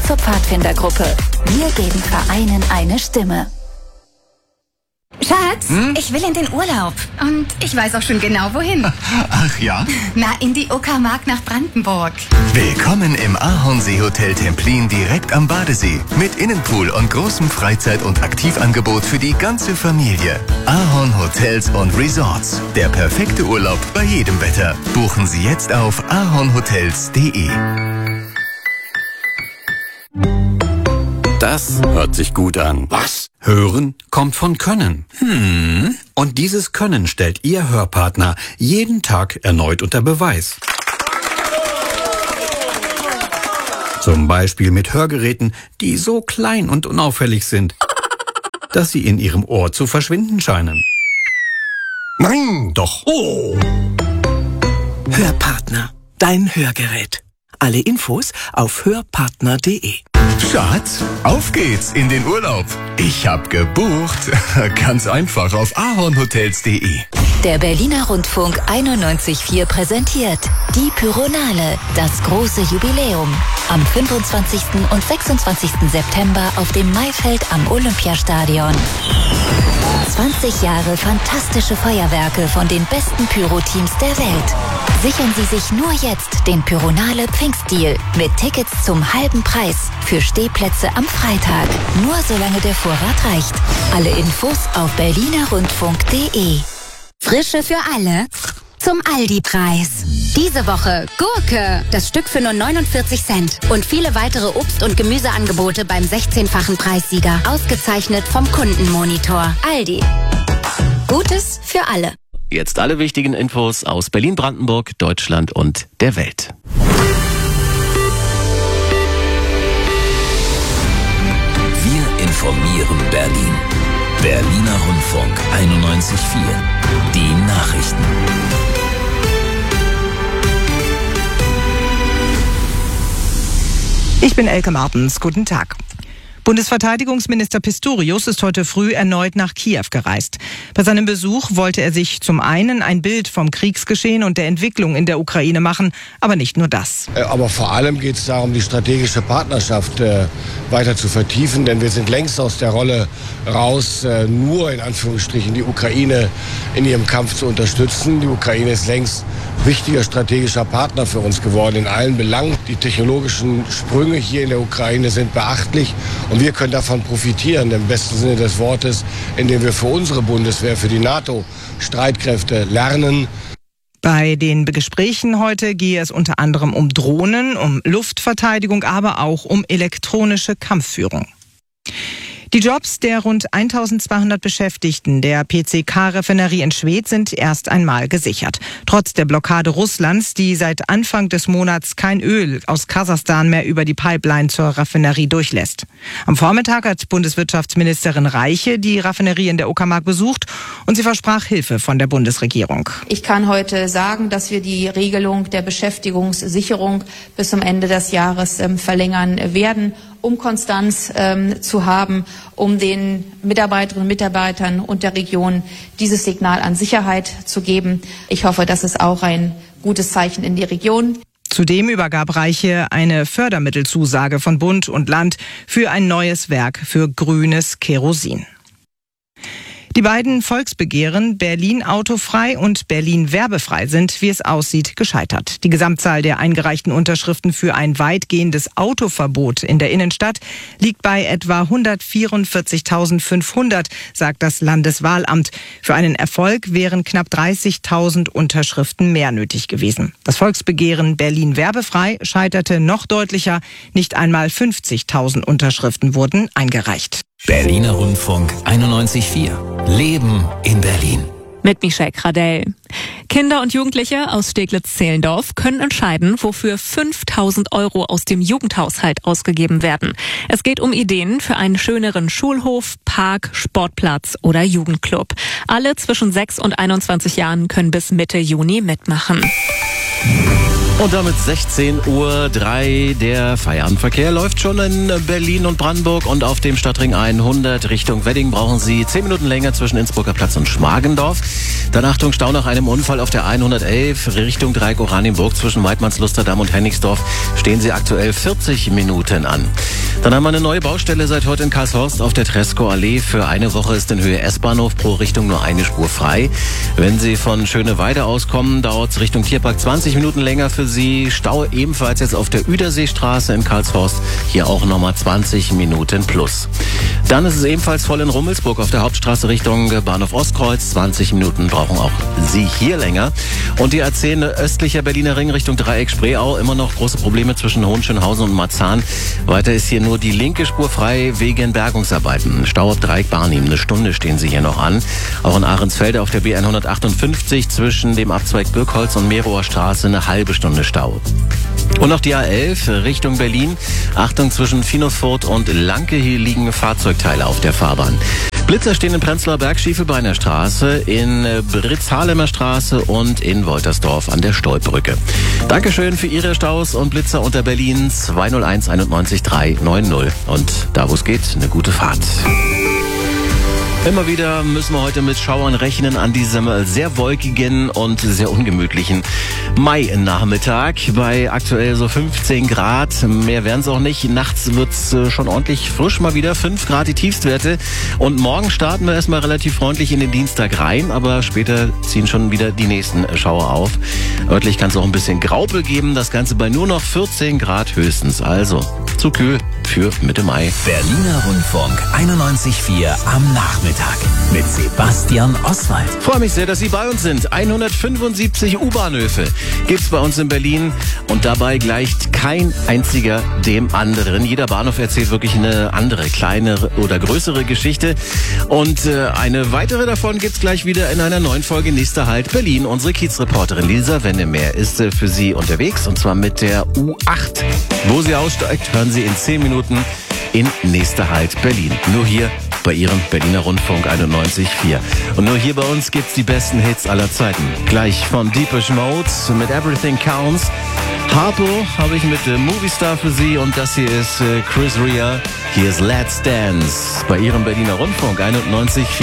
zur Pfadfindergruppe. Wir geben Vereinen eine Stimme. Schatz, ich will in den Urlaub. Und ich weiß auch schon genau, wohin. Ach ja? Na, in die Uckermark nach Brandenburg. Willkommen im Ahornsee-Hotel Templin direkt am Badesee. Mit Innenpool und großem Freizeit- und Aktivangebot für die ganze Familie. Ahorn Hotels und Resorts. Der perfekte Urlaub bei jedem Wetter. Buchen Sie jetzt auf ahornhotels.de. Das hört sich gut an. Was? Hören kommt von Können. Und dieses Können stellt Ihr Hörpartner jeden Tag erneut unter Beweis. Zum Beispiel mit Hörgeräten, die so klein und unauffällig sind, dass sie in Ihrem Ohr zu verschwinden scheinen. Nein! Doch. Oh! Hörpartner, dein Hörgerät. Alle Infos auf hörpartner.de. Schatz, auf geht's in den Urlaub. Ich hab gebucht. Ganz einfach auf ahornhotels.de. Der Berliner Rundfunk 91.4 präsentiert die Pyronale, das große Jubiläum. Am 25. und 26. September auf dem Maifeld am Olympiastadion. 20 Jahre fantastische Feuerwerke von den besten Pyro-Teams der Welt. Sichern Sie sich nur jetzt den Pyronale Pfingstdeal mit Tickets zum halben Preis für Stehplätze am Freitag. Nur solange der Vorrat reicht. Alle Infos auf berlinerrundfunk.de. Frische für alle zum Aldi-Preis. Diese Woche Gurke, das Stück für nur 49 Cent. Und viele weitere Obst- und Gemüseangebote beim 16-fachen Preissieger. Ausgezeichnet vom Kundenmonitor. Aldi. Gutes für alle. Jetzt alle wichtigen Infos aus Berlin, Brandenburg, Deutschland und der Welt. Wir informieren Berlin. Berliner Rundfunk 91.4. Die Nachrichten. Ich bin Elke Martens. Guten Tag. Bundesverteidigungsminister Pistorius ist heute früh erneut nach Kiew gereist. Bei seinem Besuch wollte er sich zum einen ein Bild vom Kriegsgeschehen und der Entwicklung in der Ukraine machen, aber nicht nur das. Aber vor allem geht es darum, die strategische Partnerschaft weiter zu vertiefen, denn wir sind längst aus der Rolle raus, nur in Anführungsstrichen die Ukraine in ihrem Kampf zu unterstützen. Die Ukraine ist längst wichtiger strategischer Partner für uns geworden in allen Belangen. Die technologischen Sprünge hier in der Ukraine sind beachtlich und wir können davon profitieren, im besten Sinne des Wortes, indem wir für unsere Bundeswehr, für die NATO-Streitkräfte lernen. Bei den Gesprächen heute gehe es unter anderem um Drohnen, um Luftverteidigung, aber auch um elektronische Kampfführung. Die Jobs der rund 1200 Beschäftigten der PCK-Raffinerie in Schwedt sind erst einmal gesichert. Trotz der Blockade Russlands, die seit Anfang des Monats kein Öl aus Kasachstan mehr über die Pipeline zur Raffinerie durchlässt. Am Vormittag hat Bundeswirtschaftsministerin Reiche die Raffinerie in der Uckermark besucht und sie versprach Hilfe von der Bundesregierung. Ich kann heute sagen, dass wir die Regelung der Beschäftigungssicherung bis zum Ende des Jahres verlängern werden, um Konstanz zu haben, um den Mitarbeiterinnen und Mitarbeitern und der Region dieses Signal an Sicherheit zu geben. Ich hoffe, das ist auch ein gutes Zeichen in die Region. Zudem übergab Reiche eine Fördermittelzusage von Bund und Land für ein neues Werk für grünes Kerosin. Die beiden Volksbegehren Berlin autofrei und Berlin werbefrei sind, wie es aussieht, gescheitert. Die Gesamtzahl der eingereichten Unterschriften für ein weitgehendes Autoverbot in der Innenstadt liegt bei etwa 144.500, sagt das Landeswahlamt. Für einen Erfolg wären knapp 30.000 Unterschriften mehr nötig gewesen. Das Volksbegehren Berlin werbefrei scheiterte noch deutlicher. Nicht einmal 50.000 Unterschriften wurden eingereicht. Berliner Rundfunk 91.4. Leben in Berlin. Mit Michelle Kradell. Kinder und Jugendliche aus Steglitz-Zehlendorf können entscheiden, wofür 5.000 € aus dem Jugendhaushalt ausgegeben werden. Es geht um Ideen für einen schöneren Schulhof, Park, Sportplatz oder Jugendclub. Alle zwischen 6 und 21 Jahren können bis Mitte Juni mitmachen. Und damit 16:03 Uhr. Der Feierabendverkehr läuft schon in Berlin und Brandenburg und auf dem Stadtring 100 Richtung Wedding brauchen Sie 10 Minuten länger zwischen Innsbrucker Platz und Schmargendorf. Dann Achtung, Stau nach einem Unfall auf der 111 Richtung Dreieck Oranienburg zwischen Weidmannslusterdamm und Hennigsdorf stehen Sie aktuell 40 Minuten an. Dann haben wir eine neue Baustelle seit heute in Karlshorst auf der Tresco-Allee. Für eine Woche ist in Höhe S-Bahnhof pro Richtung nur eine Spur frei. Wenn Sie von Schöneweide auskommen, dauert es Richtung Tierpark 20 Minuten länger für Sie. Stau ebenfalls jetzt auf der Uederseestraße in Karlshorst. Hier auch nochmal 20 Minuten plus. Dann ist es ebenfalls voll in Rummelsburg auf der Hauptstraße Richtung Bahnhof Ostkreuz. 20 Minuten brauchen auch Sie hier länger. Und die A10 östlicher Berliner Ring Richtung Dreieck-Spreeau. Immer noch große Probleme zwischen Hohenschönhausen und Marzahn. Weiter ist hier nur die linke Spur frei wegen Bergungsarbeiten. Stau ab Dreieck-Barnim. Eine Stunde stehen Sie hier noch an. Auch in Ahrensfelde auf der B158 zwischen dem Abzweig Birkholz und Merower Straße eine halbe Stunde Stau. Und noch die A11 Richtung Berlin. Achtung, zwischen Finosfurt und Lanke, hier liegen Fahrzeugteile auf der Fahrbahn. Blitzer stehen in Prenzlauer Berg, Schiefelbeiner Straße, in Britz-Halemer Straße und in Woltersdorf an der Stolpbrücke. Dankeschön für Ihre Staus und Blitzer unter Berlin 201 91 390. Und da, wo es geht, eine gute Fahrt. Immer wieder müssen wir heute mit Schauern rechnen an diesem sehr wolkigen und sehr ungemütlichen Mai-Nachmittag. Bei aktuell so 15 Grad. Mehr werden es auch nicht. Nachts wird es schon ordentlich frisch mal wieder. 5 Grad die Tiefstwerte. Und morgen starten wir erstmal relativ freundlich in den Dienstag rein. Aber später ziehen schon wieder die nächsten Schauer auf. Örtlich kann es auch ein bisschen Graupel geben. Das Ganze bei nur noch 14 Grad höchstens. Also zu kühl für Mitte Mai. Berliner Rundfunk 91.4 am Nachmittag mit Sebastian Oswald. Freue mich sehr, dass Sie bei uns sind. 175 U-Bahnhöfe gibt's bei uns in Berlin und dabei gleicht kein einziger dem anderen. Jeder Bahnhof erzählt wirklich eine andere, kleinere oder größere Geschichte. Und eine weitere davon gibt's gleich wieder in einer neuen Folge Nächster Halt Berlin. Unsere Kiezreporterin Lisa Wennemeer ist für Sie unterwegs und zwar mit der U8. Wo sie aussteigt, hören Sie in 10 Minuten in Nächster Halt Berlin. Nur hier bei Ihrem Berliner Rundfunk 91.4. Und nur hier bei uns gibt's die besten Hits aller Zeiten. Gleich von Depeche Mode mit Everything Counts. Harpo habe ich mit Movie Star für Sie und das hier ist Chris Rea. Hier ist Let's Dance bei Ihrem Berliner Rundfunk 91.4.